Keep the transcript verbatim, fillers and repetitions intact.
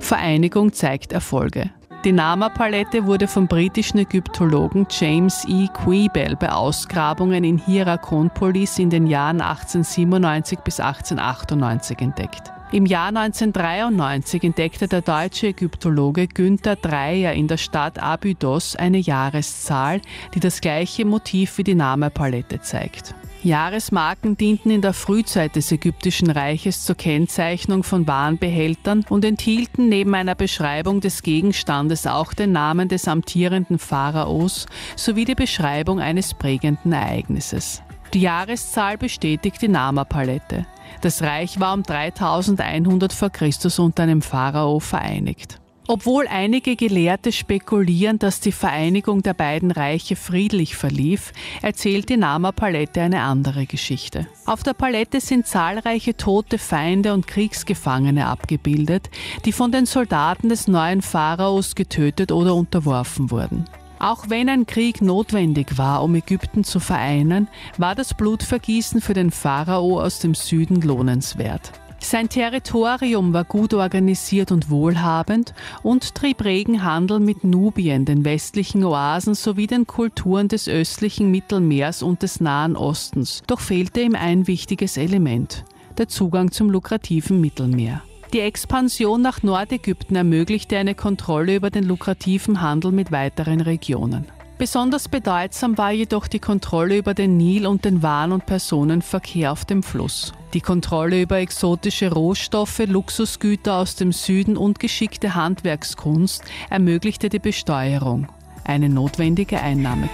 Vereinigung zeigt Erfolge. Die Nama-Palette wurde vom britischen Ägyptologen James E. Queebell bei Ausgrabungen in Hierakonpolis in den Jahren achtzehnhundertsiebenundneunzig bis achtzehnhundertachtundneunzig entdeckt. Im Jahr neunzehnhundertdreiundneunzig entdeckte der deutsche Ägyptologe Günther Dreyer in der Stadt Abydos eine Jahreszahl, die das gleiche Motiv wie die Nama-Palette zeigt. Jahresmarken dienten in der Frühzeit des Ägyptischen Reiches zur Kennzeichnung von Warenbehältern und enthielten neben einer Beschreibung des Gegenstandes auch den Namen des amtierenden Pharaos sowie die Beschreibung eines prägenden Ereignisses. Die Jahreszahl bestätigt die Nama-Palette. Das Reich war um dreitausendeinhundert vor Christus unter einem Pharao vereinigt. Obwohl einige Gelehrte spekulieren, dass die Vereinigung der beiden Reiche friedlich verlief, erzählt die Nama-Palette eine andere Geschichte. Auf der Palette sind zahlreiche tote Feinde und Kriegsgefangene abgebildet, die von den Soldaten des neuen Pharaos getötet oder unterworfen wurden. Auch wenn ein Krieg notwendig war, um Ägypten zu vereinen, war das Blutvergießen für den Pharao aus dem Süden lohnenswert. Sein Territorium war gut organisiert und wohlhabend und trieb regen Handel mit Nubien, den westlichen Oasen sowie den Kulturen des östlichen Mittelmeers und des Nahen Ostens. Doch fehlte ihm ein wichtiges Element: der Zugang zum lukrativen Mittelmeer. Die Expansion nach Nordägypten ermöglichte eine Kontrolle über den lukrativen Handel mit weiteren Regionen. Besonders bedeutsam war jedoch die Kontrolle über den Nil und den Waren- und Personenverkehr auf dem Fluss. Die Kontrolle über exotische Rohstoffe, Luxusgüter aus dem Süden und geschickte Handwerkskunst ermöglichte die Besteuerung, eine notwendige Einnahmequelle.